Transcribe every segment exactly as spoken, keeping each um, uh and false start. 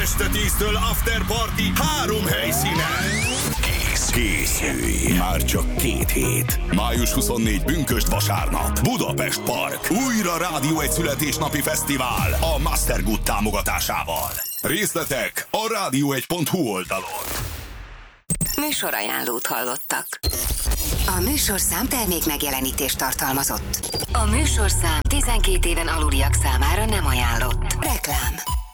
Este tíztől After Party három helyszínen. Készülj! Már csak két hét. május huszonnégyedike pünkösd vasárnap. Budapest Park. Újra Rádió egy születésnapi fesztivál a Mastergood támogatásával. Részletek a rádió egy pont hu oldalon. Műsorajánlót hallottak. A műsorszám termék megjelenítést tartalmazott. A műsorszám tizenkét éven aluliak számára nem ajánlott. Reklám.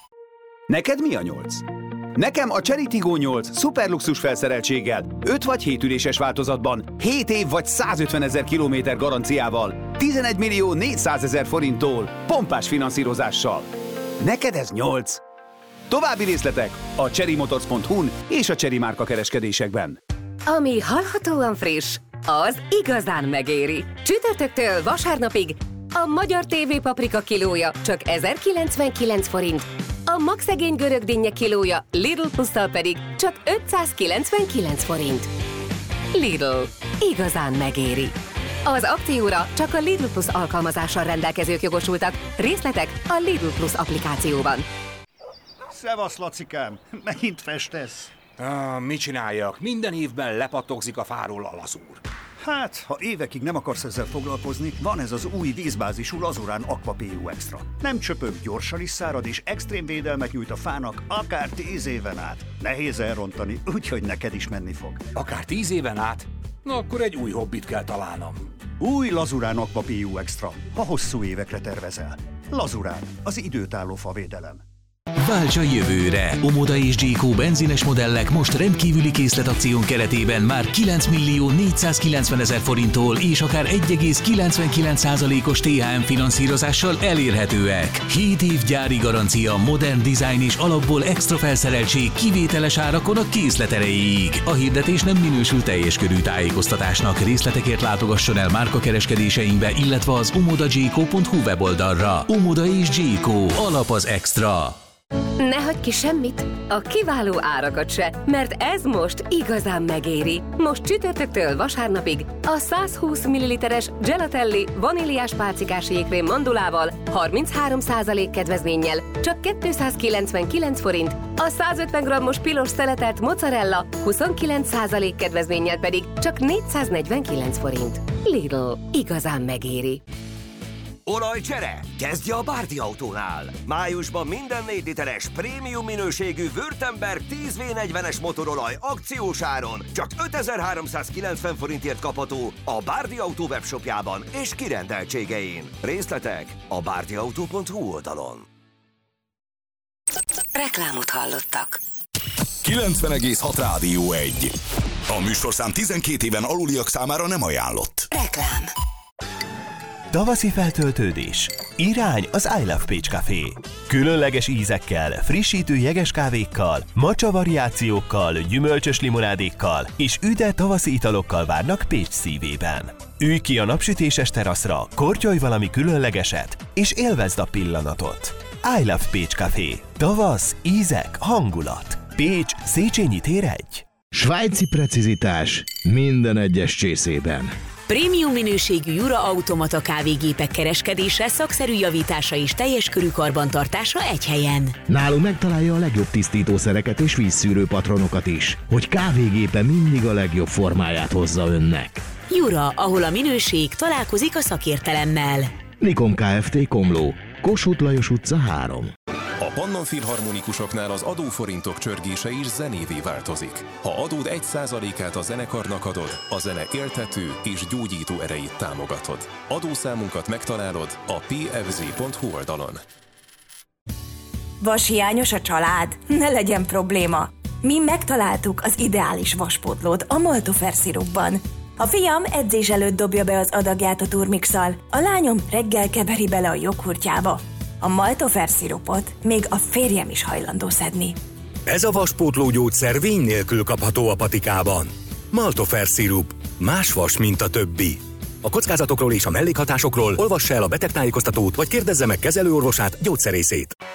Neked mi a nyolc? Nekem a Chery Tiggo nyolc szuperluxus felszereltséggel, öt vagy hét üléses változatban, hét év vagy százötvenezer kilométer garanciával, tizenegy millió négyszázezer forinttól, pompás finanszírozással. Neked ez nyolc. További részletek a chery motors pont hu-n és a Chery márka kereskedésekben. Ami hallhatóan friss, az igazán megéri. Csütörtöktől vasárnapig a magyar té vé paprika kilója csak ezerkilencvenkilenc forint, a magszegény görög dinnye kilója Lidl plusszal pedig csak ötszázkilencvenkilenc forint. Lidl. Igazán megéri. Az akcióra csak a Lidl Plus alkalmazással rendelkezők jogosultak. Részletek a Lidl Plus applikációban. Szevasz, Lacikám! Megint festesz? Ah, mit csináljak? Minden évben lepattogzik a fáról a lazúr. Hát, ha évekig nem akarsz ezzel foglalkozni, van ez az új vízbázisú Lazurán Aqua pé u Extra. Nem csöpög, gyorsan is szárad, és extrém védelmet nyújt a fának akár tíz éven át. Nehéz elrontani, úgyhogy neked is menni fog. Akár tíz éven át? Na akkor egy új hobbit kell találnom. Új Lazurán Aqua pé u Extra, ha hosszú évekre tervezel. Lazurán, az időtálló favédelem. Válts a jövőre! Omoda és Jayco benzines modellek most rendkívüli készletakción keretében már kilenc millió négyszázkilencvenezer forinttól és akár egy egész kilencvenkilenc százalékos té há em finanszírozással elérhetőek. hét év gyári garancia, modern design és alapból extra felszereltség kivételes árakon a készlet erejéig. A hirdetés nem minősül teljes körű tájékoztatásnak. Részletekért látogasson el márkakereskedéseinkbe, illetve az omoda jayco pont hu weboldalra. Omoda és Jayco. Alap az extra. Ne hagyj ki semmit, a kiváló árakat se, mert ez most igazán megéri. Most csütörtöktől vasárnapig a százhúsz milliliteres Gelatelli vaníliás pálcikás jégkrém mandulával harminchárom százalék kedvezménnyel csak kétszázkilencvenkilenc forint, a százötven grammos pilos szeletelt mozzarella huszonkilenc százalék kedvezménnyel pedig csak négyszáznegyvenkilenc forint. Lidl, igazán megéri. Olajcsere? Kezdje a Bárdi Autónál! Májusban minden négy literes prémium minőségű Württemberg tíz vé negyvenes motorolaj akciós áron csak ötezer-háromszázkilencven forintért kapható a Bárdi Autó webshopjában és kirendeltségein. Részletek a bárdiautó pont hu oldalon. Reklámot hallottak. kilencven egész hat Rádió egy. A műsorszám tizenkét éven aluliak számára nem ajánlott. Reklám. Tavaszi feltöltődés. Irány az I Love Pécs Café. Különleges ízekkel, frissítő jeges kávékkal, matcha variációkkal, gyümölcsös limonádékkal és üde tavaszi italokkal várnak Pécs szívében. Ülj ki a napsütéses teraszra, kortyolj valami különlegeset és élvezd a pillanatot. I Love Pécs Café. Tavasz, ízek, hangulat. Pécs, Széchenyi tér egy. Svájci precizitás minden egyes csészében. Prémium minőségű Jura automata kávégépek kereskedése, szakszerű javítása és teljes körű karbantartása egy helyen. Nálunk megtalálja a legjobb tisztítószereket és vízszűrő patronokat is, hogy kávégépe mindig a legjobb formáját hozza önnek. Jura, ahol a minőség találkozik a szakértelemmel. Nikom Kft. Komló, Kossuth Lajos utca három. A Pannon Filharmonikusoknál az adóforintok csörgése is zenévé változik. Ha adód egy százalékát a zenekarnak adod, a zene éltető és gyógyító erejét támogatod. Adószámunkat megtalálod a pé ef zé pont hu oldalon. Vashiányos a család? Ne legyen probléma! Mi megtaláltuk az ideális vaspótlót a Maltofer szirupban. A fiam edzés előtt dobja be az adagját a turmixal, a lányom reggel keveri bele a joghurtjába. A Maltofer szirupot még a férjem is hajlandó szedni. Ez a vaspótló gyógyszer vény nélkül kapható a patikában. Maltofer szirup. Más vas, mint a többi. A kockázatokról és a mellékhatásokról olvassa el a betegtájékoztatót, vagy kérdezze meg kezelőorvosát, gyógyszerészét.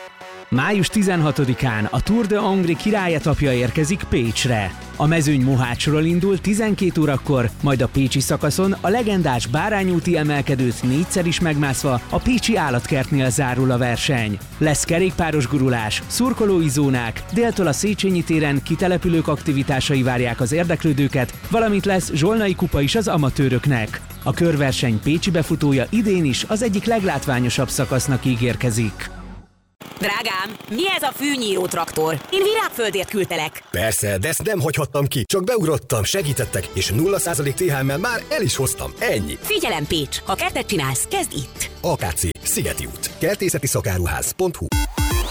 Május tizenhatodikán a Tour de Hongrie királyetapja érkezik Pécsre. A mezőny Mohácsról indul tizenkét órakor, majd a pécsi szakaszon a legendás bárányúti emelkedőt négyszer is megmászva a pécsi állatkertnél zárul a verseny. Lesz kerékpáros gurulás, szurkolói zónák, déltől a Széchenyi téren kitelepülők aktivitásai várják az érdeklődőket, valamint lesz zsolnai kupa is az amatőröknek. A körverseny pécsi befutója idén is az egyik leglátványosabb szakasznak ígérkezik. Drágám, mi ez a fűnyíró traktor? Én Virágföldért küldtelek. Persze, de ezt nem hagyhattam ki. Csak beugrottam, segítettek, és nulla százalék té há em-mel már el is hoztam. Ennyi. Figyelem, Pécs! Ha kertet csinálsz, kezd itt. á ká cé, Szigeti út. kertészeti szakáruház pont hu